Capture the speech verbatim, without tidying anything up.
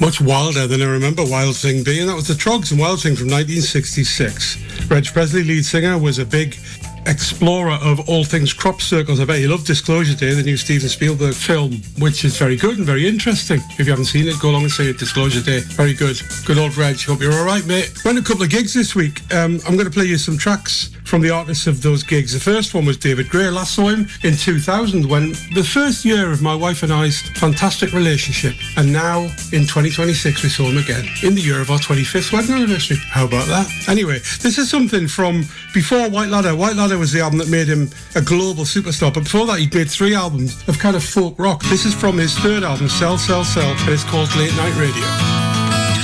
much wilder than I remember Wild Thing being. That was the Troggs and Wild Thing from nineteen sixty-six. Reg Presley, lead singer, was a big explorer of all things crop circles. I bet you love Disclosure Day, the new Steven Spielberg film, which is very good and very interesting. If you haven't seen it, go along and see it. Disclosure Day, very good. Good old Reg. Hope you're all right, mate. Went a couple of gigs this week. Um, I'm going to play you some tracks from the artists of those gigs. The first one was David Gray. Last saw him in two thousand, when the first year of my wife and I's fantastic relationship, and now in twenty twenty-six we saw him again in the year of our twenty-fifth wedding anniversary. How about that? Anyway, this is something from before White Ladder. White Ladder was the album that made him a global superstar, but before that he'd made three albums of kind of folk rock. This is from his third album, Sell, Sell, Sell, and it's called Late Night Radio.